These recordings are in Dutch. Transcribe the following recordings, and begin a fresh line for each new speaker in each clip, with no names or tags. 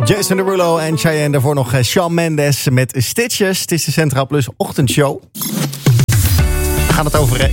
Jason Derulo en Cheyenne. Daarvoor nog Shawn Mendes met Stitches. Het is de Centraal Plus ochtendshow. We gaan het over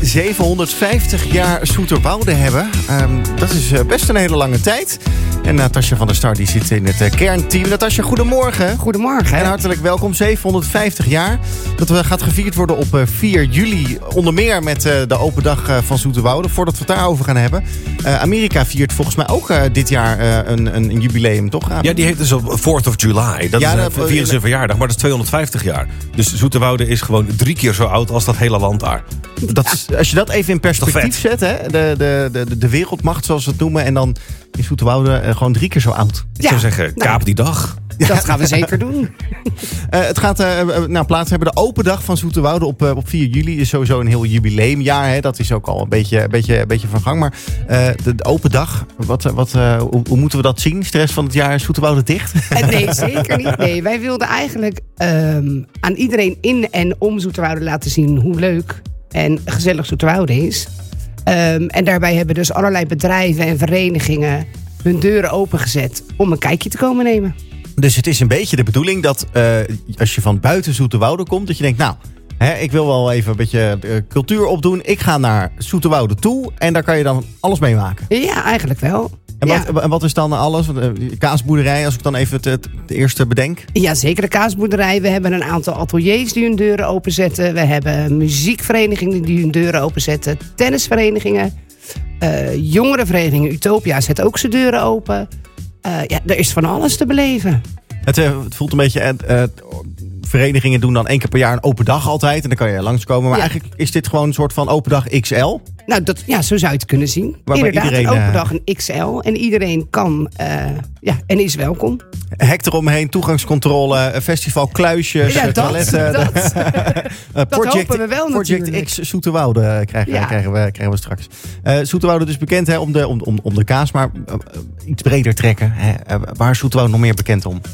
750 jaar Zoeterwoude hebben. Dat is best een hele lange tijd. En Natasja van der Star die zit in het kernteam. Natasja, goedemorgen.
Goedemorgen.
En hartelijk welkom. 750 jaar. Dat gaat gevierd worden op 4 juli. Onder meer met de open dag van Zoeterwoude. Voordat we het daarover gaan hebben. Amerika viert volgens mij ook dit jaar een jubileum, toch?
Ja, die heet dus op 4th of July. Dat is een verjaardag, maar dat is 250 jaar. Dus Zoeterwoude is gewoon 3 keer zo oud als dat hele land daar.
Als je dat even in perspectief zet, hè? De wereldmacht zoals we het noemen. En dan is Zoeterwoude gewoon 3 keer zo oud.
Ik zou zeggen, kaap die dag.
Dat gaan we zeker doen.
Het gaat plaats hebben. De open dag van Zoeterwoude op 4 juli is sowieso een heel jubileumjaar. Hè? Dat is ook al een beetje van gang. Maar de open dag, hoe moeten we dat zien? Is de rest van het jaar Zoeterwoude dicht?
Nee, zeker niet. Nee, wij wilden eigenlijk aan iedereen in en om Zoeterwoude laten zien hoe leuk en gezellig Zoeterwoude is. En daarbij hebben dus allerlei bedrijven en verenigingen hun deuren opengezet om een kijkje te komen nemen.
Dus het is een beetje de bedoeling dat als je van buiten Zoeterwoude komt, dat je denkt, nou, ik wil wel even een beetje cultuur opdoen. Ik ga naar Zoeterwoude toe en daar kan je dan alles meemaken.
Ja, eigenlijk wel.
En wat is dan alles? Kaasboerderij, als ik dan even het eerste bedenk.
Ja, zeker de kaasboerderij. We hebben een aantal ateliers die hun deuren openzetten. We hebben muziekverenigingen die hun deuren openzetten. Tennisverenigingen. Jongerenverenigingen. Utopia zet ook zijn deuren open. Er is van alles te beleven. Het
voelt een beetje... verenigingen doen dan 1 keer per jaar een open dag altijd. En dan kan je langskomen. Maar eigenlijk is dit gewoon een soort van open dag XL.
Nou, zo zou je het kunnen zien.
Waarbij
inderdaad,
iedereen,
een open dag een XL. En iedereen kan en is welkom.
Hek eromheen, toegangscontrole, festival kluisjes, toiletten.
Dat hopen we wel natuurlijk.
Project X Zoeterwoude krijgen we straks. Zoeterwoude dus bekend om de kaas. Maar iets breder trekken. Waar is Zoeterwoude nog meer bekend om?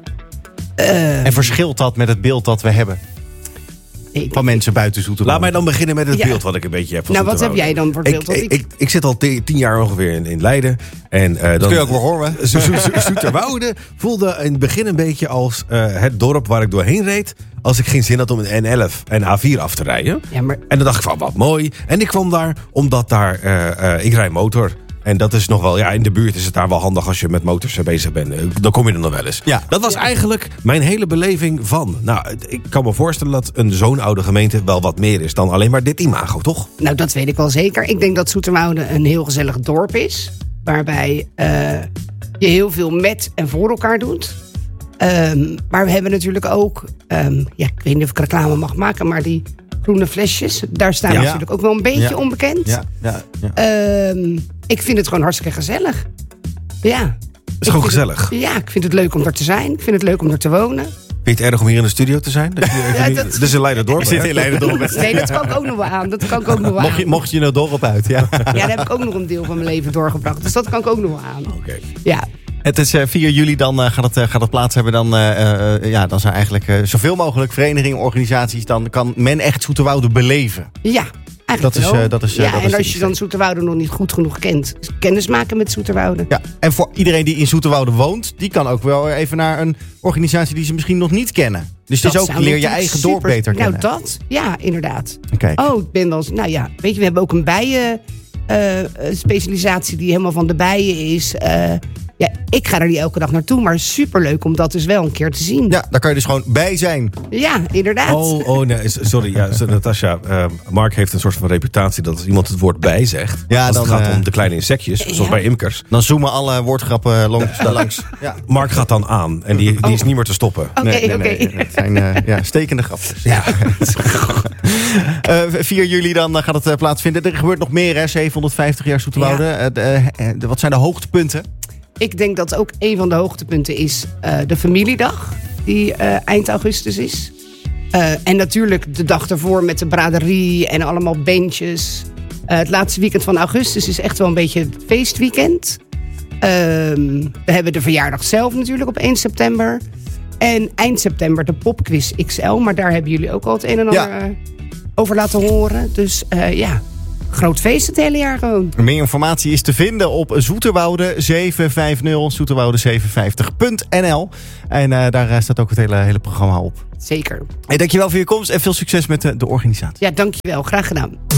En verschilt dat met het beeld dat we hebben? Van mensen buiten Zoeterwoude.
Laat mij dan beginnen met het beeld wat ik een beetje heb van
Zoeterwoude. Wat heb jij dan voor beeld?
Ik zit al 10 jaar ongeveer in Leiden. En,
dat kun je ook wel horen.
Zoeterwoude voelde in het begin een beetje als het dorp waar ik doorheen reed. Als ik geen zin had om een N11 en A4 af te rijden. Ja, maar... En dan dacht ik van, wat mooi. En ik kwam daar omdat daar, ik rijd motor. En dat is nog wel, in de buurt is het daar wel handig als je met motors bezig bent. Dan kom je er nog wel eens. Ja. Dat was eigenlijk mijn hele beleving van. Nou, ik kan me voorstellen dat zo'n oude gemeente wel wat meer is dan alleen maar dit imago, toch?
Nou, dat weet ik wel zeker. Ik denk dat Zoeterwoude een heel gezellig dorp is. Waarbij je heel veel met en voor elkaar doet. Maar we hebben natuurlijk ook, ik weet niet of ik reclame mag maken, maar die groene flesjes, daar staan we natuurlijk ook wel een beetje onbekend. Ik vind het gewoon hartstikke gezellig. Ja.
Het is gewoon gezellig?
Ik vind het leuk om er te zijn. Ik vind het leuk om er te wonen.
Vind je het erg om hier in de studio te zijn? Dat is in Leiderdorp.
Ik zit in Leiderdorp.
Nee, dat kan ik ook nog wel aan.
Mocht je naar dorp uit, ja.
Ja, daar heb ik ook nog een deel van mijn leven doorgebracht. Dus dat kan ik ook nog wel aan.
Oké.
Ja.
Het is 4 juli, dan gaat het plaats hebben. Dan zijn eigenlijk zoveel mogelijk verenigingen, organisaties. Dan kan men echt Zoeterwoude beleven.
Ja. Dat is, en als je dan Zoeterwoude nog niet goed genoeg kent, kennis maken met Zoeterwoude.
Ja, en voor iedereen die in Zoeterwoude woont, die kan ook wel even naar een organisatie die ze misschien nog niet kennen. Dus het is ook, leer je eigen dorp beter kennen.
Nou, ja, inderdaad.
Okay.
Ik ben wel, weet je, we hebben ook een bijen specialisatie die helemaal van de bijen is. Ik ga er niet elke dag naartoe, maar superleuk om dat dus wel een keer te zien.
Ja, daar kan je dus gewoon bij zijn.
Ja, inderdaad.
Nee, sorry. Ja, Natasja, Mark heeft een soort van reputatie dat als iemand het woord bij zegt, als het gaat om de kleine insectjes, zoals bij imkers,
dan zoomen alle woordgrappen langs.
Ja. Mark gaat dan aan en die is niet meer te stoppen.
Oké.
Het zijn stekende grapjes. Ja. 4 juli dan gaat het plaatsvinden. Er gebeurt nog meer, hè? 750 jaar Zoeterwoude. Ja. Wat zijn de hoogtepunten?
Ik denk dat ook een van de hoogtepunten is de familiedag, die eind augustus is. En natuurlijk de dag ervoor met de braderie en allemaal bandjes. Het laatste weekend van augustus is echt wel een beetje het feestweekend. We hebben de verjaardag zelf natuurlijk op 1 september. En eind september de popquiz XL. Maar daar hebben jullie ook al het een en ander over laten horen. Dus groot feest het hele jaar gewoon.
Meer informatie is te vinden op Zoeterwoude 750, zoeterwoude750.nl. En daar staat ook het hele programma op.
Zeker.
Hey, dankjewel voor je komst en veel succes met de organisatie.
Ja, dankjewel. Graag gedaan.